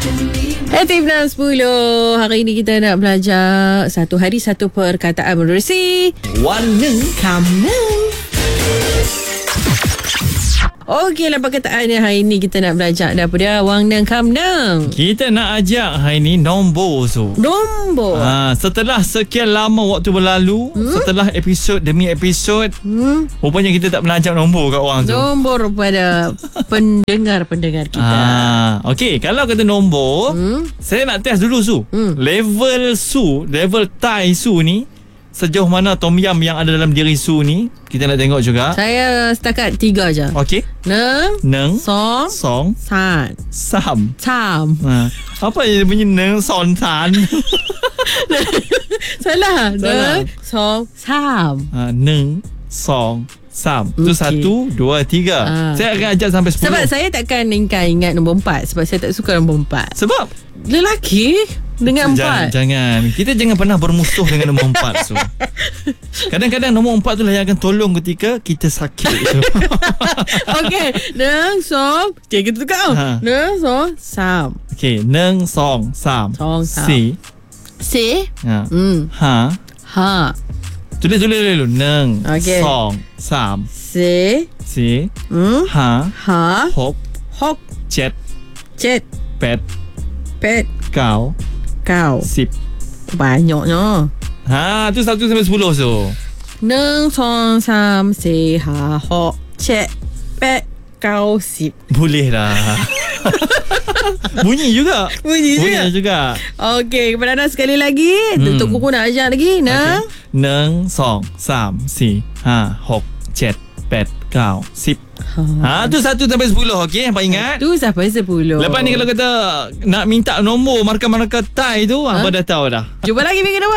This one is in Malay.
Aktif 6.10. Hari ini kita nak belajar satu hari satu perkataan menerusi Warna kamu. Okeylah, perkataannya hari ini kita nak belajar apa dia? Wang neng kam neng. Kita nak ajak hari ni nombor so. Nombor. Setelah sekian lama waktu berlalu, setelah episod demi episod, rupanya kita tak pernah ajak nombor kat orang tu. Nombor pada pendengar-pendengar kita. Okey, kalau kata nombor, saya nak test dulu Su. Level Thai Su ni, sejauh mana tom yum yang ada dalam diri Su ni, kita nak tengok juga. Saya setakat 3 je. Okey. Neng Song San Sam. Apa yang bunyi Neng Son San? Salah. Neng Song Sam. Neng Song Sam. Itu 1, 2, 3. Saya akan ajak sampai 10. Sebab saya takkan ingat nombor 4. Sebab saya tak suka nombor 4. Sebab lelaki dengan 4. Jangan. Kita jangan pernah bermusuh dengan nombor 4 so. Kadang-kadang nombor 4 tu lah yang akan tolong ketika kita sakit so. Okey, Neng Song. Okay, kita tukar. Neng Song Sam. Okey, Neng Song Sam. Si. Ha. Tulis dulu. Neng Song Sam. Si. Ha. Hok. Chet. Pet. Kau. Sip. Banyaknya. Tu 1 sampai 10 so. Neng Song Sam Si Ha Hok Chet Pet Kau Sip. Boleh lah. Bunyi juga. Okey, kepada anda sekali lagi, Tok Kuku nak ajar lagi. Neng Song Sam Si Ha Hok Chet Pet Kau Sip. Tu 1 sampai 10. Okey, apa ingat? Tu sampai 10. Lepas ni kalau kata nak minta nombor markah-markah Thai tu, apa dah tahu dah. Jumpa lagi minggu depan.